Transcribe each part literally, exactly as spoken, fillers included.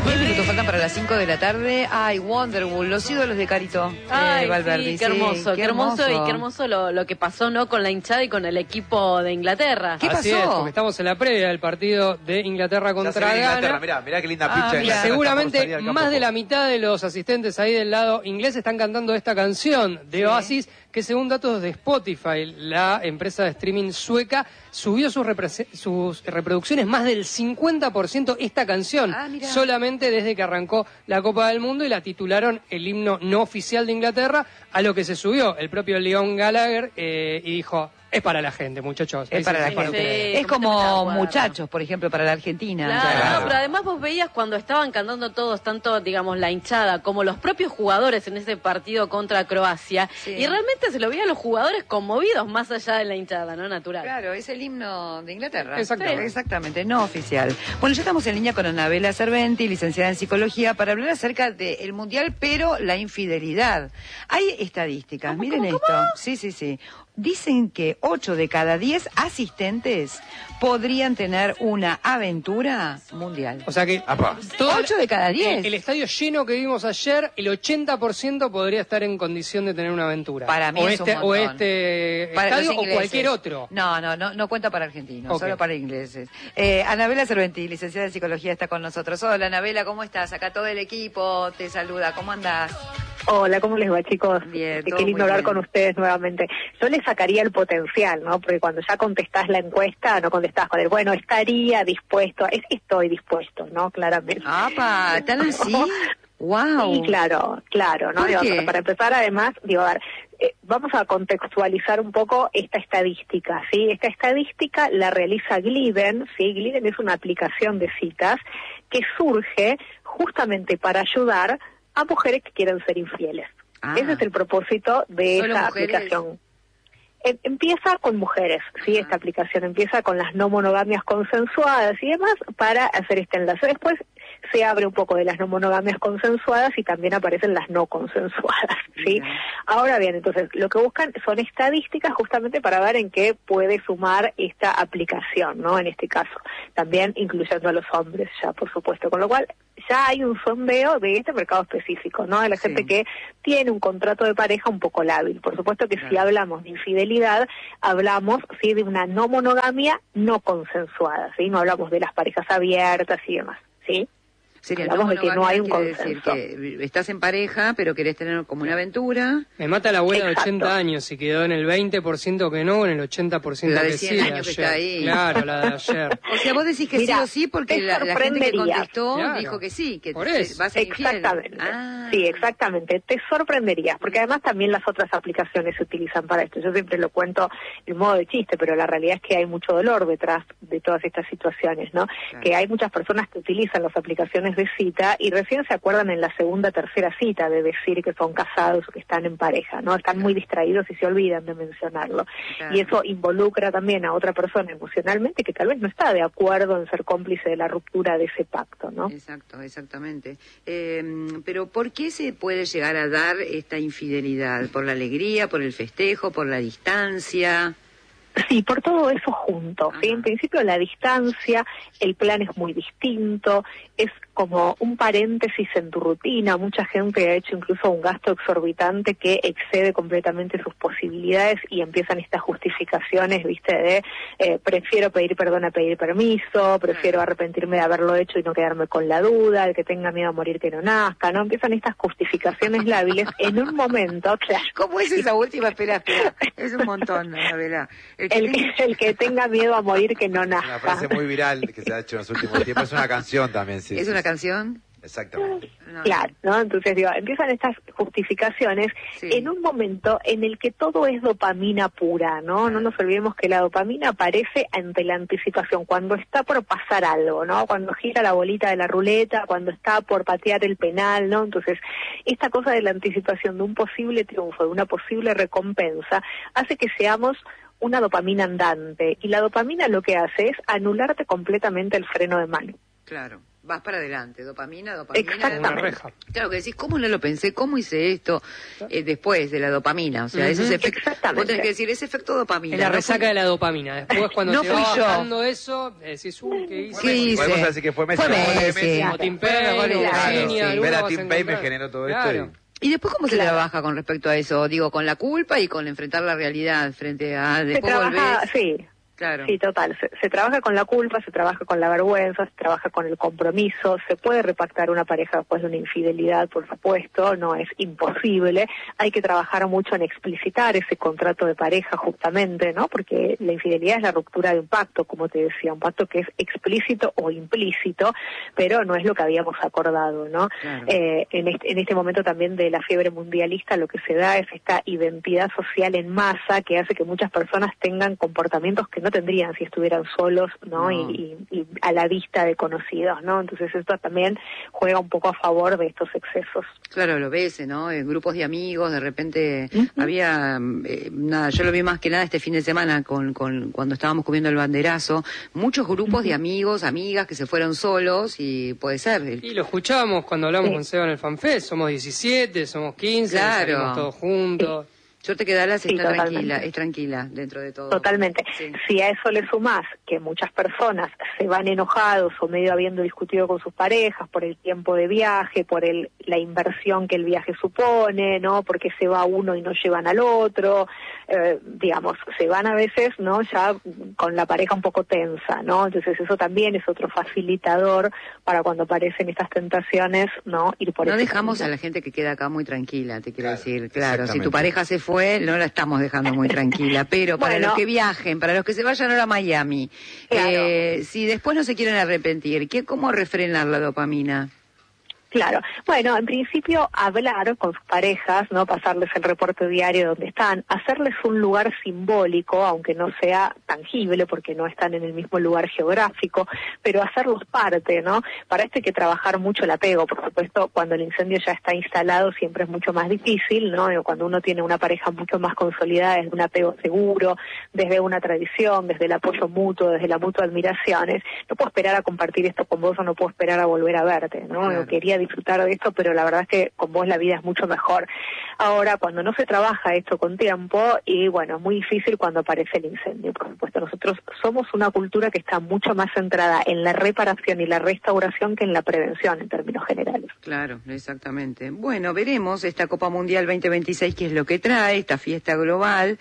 Diez minutos faltan para las cinco de la tarde. Ay, Wonderwall, los ídolos de Carito. Ay, eh, Valverde. sí, qué hermoso, sí, qué hermoso, y qué hermoso lo, lo que pasó, ¿no? Con la hinchada y con el equipo de Inglaterra. ¿Qué Así pasó? es, porque estamos en la previa del partido de Inglaterra contra Ghana. Mirá, mirá qué linda Ah, picha. mirá. Seguramente más de la mitad de los asistentes ahí del lado inglés están cantando esta canción de Sí. Oasis, que según datos de Spotify, la empresa de streaming sueca, subió sus, repre- sus reproducciones más del cincuenta por ciento esta canción, Ah, mirá. solamente desde que arrancó la Copa del Mundo, y la titularon el himno no oficial de Inglaterra, a lo que se subió el propio Liam Gallagher eh, y dijo: es para la gente, muchachos. Es para la Sí, gente. ustedes. Es completamente de como acuerdo. Muchachos, por ejemplo, para la Argentina. Claro, Claro. no, pero además vos veías cuando estaban cantando todos, tanto, digamos, la hinchada como los propios jugadores en ese partido contra Croacia, Sí. y realmente se lo veía a los jugadores conmovidos más allá de la hinchada, ¿no? Natural. Claro, es el himno de Inglaterra. Exactamente. Sí, exactamente, no oficial. Bueno, ya estamos en línea con Anabela Cerventi, licenciada en Psicología, para hablar acerca del Mundial, pero la infidelidad. Hay estadísticas, ¿Cómo, miren cómo, esto. Sí, sí, sí. Dicen que ocho de cada diez asistentes podrían tener una aventura mundial. O sea que Apa. todo ocho de cada diez. El, el estadio lleno que vimos ayer, el ochenta por ciento podría estar en condición de tener una aventura. Para mí o es este, un o montón. este Para los estadio o ingleses. cualquier otro. No, no, no, no cuenta para argentinos, Ok. solo para ingleses. Eh, Anabela Cerventi, licenciada en Psicología, está con nosotros. Hola, Anabela, ¿cómo estás? Acá todo el equipo te saluda. ¿Cómo andás? Hola, ¿cómo les va, chicos? Bien, Qué todo muy lindo hablar bien. con ustedes nuevamente. Yo les sacaría el potencial, ¿no? Porque cuando ya contestás la encuesta, no contestás con el, bueno, estaría dispuesto, es estoy dispuesto, ¿no? Claramente. ¡Apa! ¿Tan así? ¡Wow! Sí, claro, claro, ¿no? ¿Por Digo, qué? para, para empezar, además, digo, a ver, eh, vamos a contextualizar un poco esta estadística, ¿sí? Esta estadística la realiza Gliden, ¿sí? Gliden es una aplicación de citas que surge justamente para ayudar a mujeres que quieren ser infieles. Ah. Ese es el propósito de ¿Solo esta mujeres? aplicación. Em- Empieza con mujeres, sí, Ajá. esta aplicación empieza con las no monogamias consensuadas y demás para hacer este enlace. Después se abre un poco de las no monogamias consensuadas y también aparecen las no consensuadas, ¿sí? Mira. Ahora bien, entonces, lo que buscan son estadísticas justamente para ver en qué puede sumar esta aplicación, ¿no? En este caso, también incluyendo a los hombres ya, por supuesto, con lo cual ya hay un sondeo de este mercado específico, ¿no? De la Sí. gente que tiene un contrato de pareja un poco lábil. Por supuesto que Claro. si hablamos de infidelidad, hablamos, sí, de una no monogamia no consensuada, ¿sí? No hablamos de las parejas abiertas y demás, ¿sí? Sería Hablamos no de que no monogamia, hay un quiere decir consenso. que estás en pareja, pero querés tener como una aventura. Me mata la abuela Exacto. de ochenta años, si quedó en el veinte por ciento que no o en el ochenta por ciento La de que cien sí. años que ayer. está ahí. Claro, la de ayer. O sea, vos decís que Mira, sí o sí porque te la, la gente que sorprendería. contestó Claro. dijo que sí, que Por te- eso. va a ser infiel. Exactamente. Ah. Sí, exactamente. Te sorprenderías, porque además también las otras aplicaciones se utilizan para esto. Yo siempre lo cuento en modo de chiste, pero la realidad es que hay mucho dolor detrás de todas estas situaciones, ¿no? Claro. Que hay muchas personas que utilizan las aplicaciones de cita y recién se acuerdan en la segunda, tercera cita de decir que son casados o que están en pareja, ¿no? Están muy distraídos y se olvidan de mencionarlo. Claro. Y eso involucra también a otra persona emocionalmente que tal vez no está de acuerdo en ser cómplice de la ruptura de ese pacto, ¿no? Exacto, exactamente. Eh, pero ¿por qué se puede llegar a dar esta infidelidad? ¿Por la alegría, por el festejo, por la distancia? Sí, por todo eso junto. ¿sí? Ajá. En principio la distancia, el plan es muy distinto, es como un paréntesis en tu rutina. Mucha gente ha hecho incluso un gasto exorbitante que excede completamente sus posibilidades y empiezan estas justificaciones, viste, de eh, prefiero pedir perdón a pedir permiso, prefiero arrepentirme de haberlo hecho y no quedarme con la duda, el que tenga miedo a morir que no nazca, ¿no? Empiezan estas justificaciones lábiles en un momento, claro. ¿Cómo es esa última? Espera, espera. Es un montón, Anabela. El que El tenga- que, el que tenga miedo a morir que no nazca. Una frase muy viral que se ha hecho en los últimos tiempos. Es una canción también, sí. ¿Es sí, una sí. canción? Exactamente. No, Claro, ¿no? Entonces, digo, empiezan estas justificaciones Sí. en un momento en el que todo es dopamina pura, ¿no? No nos olvidemos que la dopamina aparece ante la anticipación, cuando está por pasar algo, ¿no? Cuando gira la bolita de la ruleta, cuando está por patear el penal, ¿no? Entonces, esta cosa de la anticipación de un posible triunfo, de una posible recompensa, hace que seamos una dopamina andante. Y la dopamina lo que hace es anularte completamente el freno de mano. Claro. vas para adelante, dopamina, dopamina. Exactamente. Una reja. Claro, que decís, ¿cómo no lo pensé? ¿Cómo hice esto? Eh, después de la dopamina, o sea, Ujú. ese es efecto, Exactamente. vos tenés que decir, ese efecto dopamina. Es la ¿no? resaca de la dopamina. Después, cuando No se fui va yo. bajando eso, decís, uh, ¿qué hice? ¿Qué hice? Podemos decir que fue Messi. Fue los goles de Messi. Como Tim Fueron los Payne, goles o de Claro, Borini, sí. alguno Ver a vas a Tim Payne me encontrar. generó todo Claro. esto. ¿Y después cómo se Claro. trabaja con respecto a eso? Digo, con la culpa y con enfrentar la realidad frente a... Se Después trabaja, volvés... sí, Claro. sí, total. Se, se trabaja con la culpa, se trabaja con la vergüenza, se trabaja con el compromiso. Se puede repactar una pareja después de una infidelidad, por supuesto, no es imposible. Hay que trabajar mucho en explicitar ese contrato de pareja justamente, ¿no? Porque la infidelidad es la ruptura de un pacto, como te decía, un pacto que es explícito o implícito, pero no es lo que habíamos acordado, ¿no? Claro. Eh, en, este, en este momento también de la fiebre mundialista lo que se da es esta identidad social en masa que hace que muchas personas tengan comportamientos que no tendrían si estuvieran solos, ¿no? No. Y, y, y a la vista de conocidos, ¿no? Entonces esto también juega un poco a favor de estos excesos. Claro, lo ves, ¿no? En grupos de amigos, de repente Ujú. había, eh, nada, yo lo vi más que nada este fin de semana con, con cuando estábamos comiendo el banderazo, muchos grupos de amigos, amigas que se fueron solos y puede ser. el- Y lo escuchamos cuando hablamos Sí. con Seba en el FanFest. Somos diecisiete, somos quince, Claro. salimos todos juntos. Suerte que Dallas Sí, está totalmente. tranquila, es tranquila dentro de todo. Totalmente. Sí. Si a eso le sumás que muchas personas se van enojados o medio habiendo discutido con sus parejas por el tiempo de viaje, por el, la inversión que el viaje supone, ¿no? Porque se va uno y no llevan al otro, eh, digamos, se van a veces, ¿no? Ya con la pareja un poco tensa, ¿no? Entonces eso también es otro facilitador para cuando aparecen estas tentaciones, ¿no? Ir por No ese dejamos a camino. la gente que queda acá muy tranquila, te quiero Claro, decir. Claro, si tu exactamente. pareja se fue, no la estamos dejando muy tranquila. Pero para Bueno. los que viajen, para los que se vayan ahora a Miami, Claro. eh, si después no se quieren arrepentir, ¿qué, ¿cómo refrenar la dopamina? Claro. Bueno, en principio hablar con sus parejas, ¿no? Pasarles el reporte diario donde están, hacerles un lugar simbólico, aunque no sea tangible porque no están en el mismo lugar geográfico, pero hacerlos parte, ¿no? Para esto hay que trabajar mucho el apego, por supuesto, cuando el incendio ya está instalado siempre es mucho más difícil, ¿no? Cuando uno tiene una pareja mucho más consolidada, desde un apego seguro, desde una tradición, desde el apoyo mutuo, desde la mutua admiración, es, no puedo esperar a compartir esto con vos o no puedo esperar a volver a verte, ¿no? Claro. Yo quería disfrutar de esto, pero la verdad es que con vos la vida es mucho mejor. Ahora, cuando no se trabaja esto con tiempo, y bueno, es muy difícil cuando aparece el incendio. Por supuesto, nosotros somos una cultura que está mucho más centrada en la reparación y la restauración que en la prevención en términos generales. Claro, exactamente. Bueno, veremos esta Copa Mundial veinte veintiséis qué es lo que trae, esta fiesta global,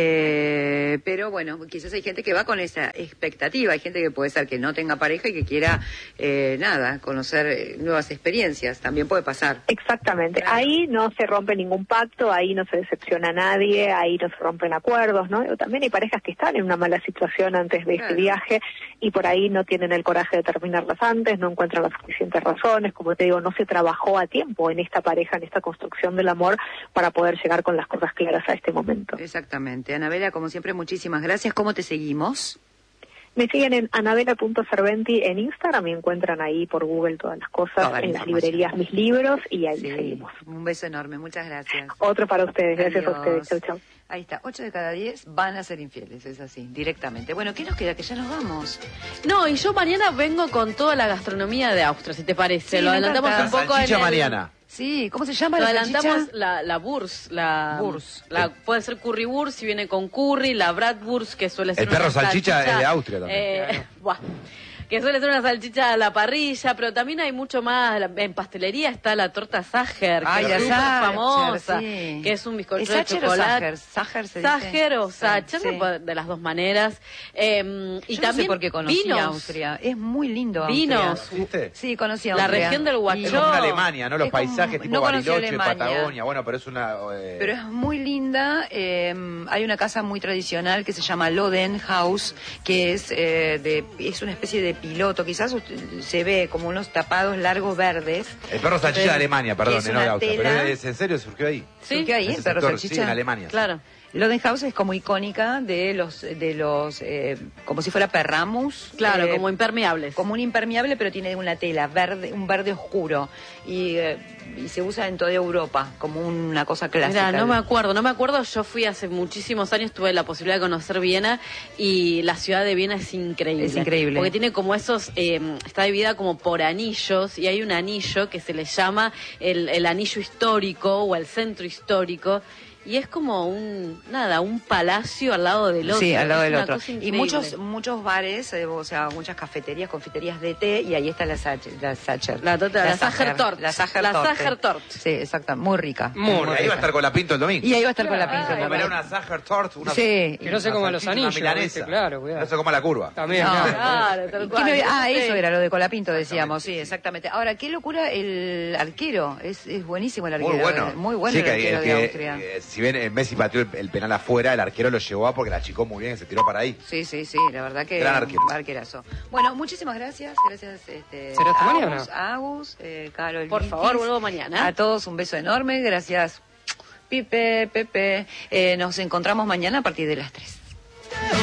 eh, pero bueno, quizás hay gente que va con esa expectativa, hay gente que puede ser que no tenga pareja y que quiera, eh, nada, conocer eh, nuevas experiencias, también puede pasar. Exactamente. Claro. Ahí no se rompe ningún pacto, ahí no se decepciona a nadie, ahí no se rompen acuerdos, ¿no? También hay parejas que están en una mala situación antes de Claro. este viaje y por ahí no tienen el coraje de terminarlas antes, no encuentran las suficientes razones, como te digo, no se trabajó a tiempo en esta pareja, en esta construcción del amor para poder llegar con las cosas claras a este momento. Exactamente. Anabela, como siempre, muchísimas gracias. ¿Cómo te seguimos? Me siguen en anabela punto serventi en Instagram y encuentran ahí por Google todas las cosas, Toda la en las información. librerías mis libros y ahí Sí, seguimos. un beso enorme, muchas gracias. Otro para ustedes, gracias a Adiós. ustedes. Chau, chau. Ahí está, ocho de cada diez van a ser infieles, es así, directamente. Bueno, ¿qué nos queda? Que ya nos vamos. No, y yo mañana vengo con toda la gastronomía de Austria, si te parece. Sí, Lo me adelantamos encanta. un poco en Salchicha el... Mariana. Sí, ¿cómo se llama Lo la adelantamos salchicha? la, la Wurst, la, Wurst. la puede ser currywurst si viene con curry, la bratwurst que suele ser El perro una salchicha es de Austria también. eh, buah, que suele ser una salchicha a la parrilla, pero también hay mucho más. La- En pastelería está la torta Sacher, Ay, que la es súper Sacher, famosa, sí. que es un bizcocho ¿Es de Sacher o chocolate. Sacher? Sacher se dice. Sacher o Sacher, Sí. se puede- de las dos maneras. Eh, y Yo también no sé por qué conocí vinos. Austria. Es muy lindo Austria. Vinos. ¿Viste? Sí, conocí La Austria. región del Y- Guachó. Es como una Alemania, ¿no? Los Es como- paisajes tipo no conocí Bariloche, Alemania. Patagonia, bueno, pero es una... eh, Pero es muy linda. eh, hay una casa muy tradicional que se llama Loden House, que es eh, de es una especie de piloto. Quizás usted- se ve como unos tapados largos verdes. El perro salchicha Pero- de Alemania, que perdón, es no de una Austria. tela- Pero es, en serio surgió ahí. Sí, Surgió ahí, Ese el perro sector, salchicha. Sí, en Alemania. sí. claro. Loden House es como icónica de los, de los eh, como si fuera Perramus. Claro, eh, como impermeables. Como un impermeable, pero tiene una tela verde, un verde oscuro. Y, eh, y se usa en toda Europa como una cosa clásica. Mira, no me acuerdo, no me acuerdo. Yo fui hace muchísimos años, tuve la posibilidad de conocer Viena y la ciudad de Viena es increíble. Es increíble. Porque tiene como esos, eh, está dividida como por anillos y hay un anillo que se le llama el, el anillo histórico o el centro histórico. Y es como un, nada, un palacio al lado del otro. Sí, al lado es del una otro. cosa Y increíble. muchos muchos bares, eh, o sea, muchas cafeterías, confiterías de té, y ahí está la Sacher. La Sacher. La, tota- la Sachertorte. La Sachertorte. La Sachertorte. Sí, exacto, muy rica. Muy Y rica. ahí va a estar con la Pinto el domingo. Y ahí va a estar con la pinza. Ay, Comerá también. una Sachertorte, una Sí. Que no se coma los salchicha, una anillos, milanesa. ¿viste? Claro, cuidado. No se coma la curva. También, No. claro. Claro, tal ¿Qué cual. me- ah, Sí. eso era lo de Colapinto, decíamos, sí, exactamente. Ahora, qué locura el arquero, es, es buenísimo el arquero. Muy bueno. eh, Muy bueno Sí, el que, arquero el de que, Austria. eh, si bien eh, Messi pateó el, el penal afuera, el arquero lo llevó a porque la achicó muy bien y se tiró para ahí. Sí, sí, sí, la verdad que Gran arquero. arquerazo. Bueno, muchísimas gracias, gracias este, ¿Será hasta Agus, mañana? Agus, eh, Carol. Por Linkis. favor, vuelvo mañana. A todos un beso enorme, gracias Pipe, Pepe. Eh, nos encontramos mañana a partir de las tres.